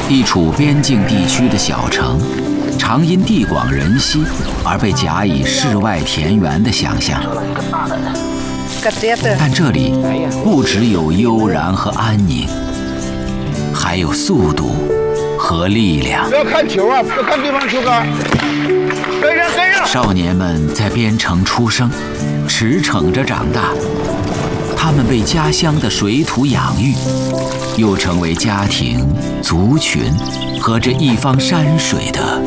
地处边境地区的小城，常因地广人稀而被假以世外田园的想象。但这里不只有悠然和安宁，还有速度和力量。 不要看球啊，不要看对方球杆。跟上，跟上！ 少年们在边城出生，驰骋着长大。他们被家乡的水土养育，又成为家庭、族群和这一方山水的